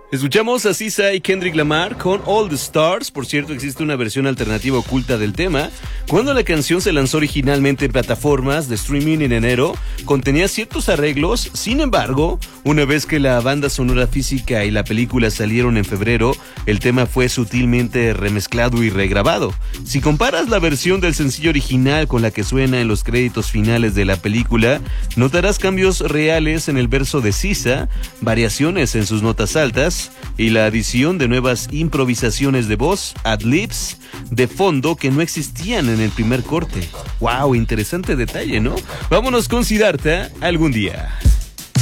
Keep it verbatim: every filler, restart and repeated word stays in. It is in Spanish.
Escuchamos a Sisa y Kendrick Lamar con All the Stars. Por cierto, existe una versión alternativa oculta del tema. Cuando la canción se lanzó originalmente en plataformas de streaming en enero, contenía ciertos arreglos. Sin embargo, una vez que la banda sonora física y la película salieron en febrero, el tema fue sutilmente remezclado y regrabado. Si comparas la versión del sencillo original con la que suena en los créditos finales de la película, notarás cambios reales en el verso de Sisa, variaciones en sus notas altas y la adición de nuevas improvisaciones de voz, ad-libs, de fondo que no existían en el primer corte. ¡Wow! Interesante detalle, ¿no? Vámonos con Siddhartha algún día.